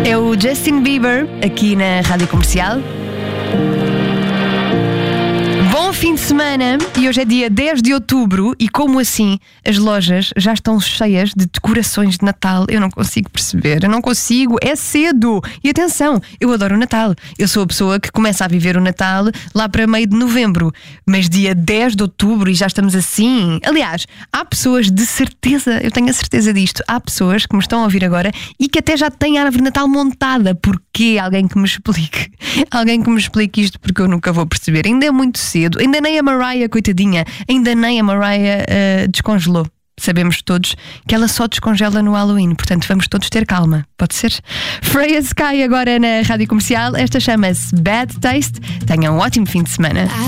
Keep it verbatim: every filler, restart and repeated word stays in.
É o Justin Bieber aqui na Rádio Comercial. Bom fim de semana, e hoje é dia dez de outubro. E como assim as lojas já estão cheias de decorações de Natal? Eu não consigo perceber, eu não consigo, é cedo. E atenção, eu adoro o Natal. Eu sou a pessoa que começa a viver o Natal lá para meio de novembro. Mas dia dez de outubro e já estamos assim. Aliás, há pessoas de certeza, eu tenho a certeza disto, há pessoas que me estão a ouvir agora e que até já têm a árvore de Natal montada. Porquê? Alguém que me explique. Alguém que me explique isto, porque eu nunca vou perceber. Ainda é muito cedo. Ainda nem a Mariah, coitadinha, ainda nem a Mariah uh, descongelou. Sabemos todos que ela só descongela no Halloween, portanto vamos todos ter calma, pode ser? Freya Sky agora na Rádio Comercial. Esta chama-se Bad Taste. Tenham um ótimo fim de semana.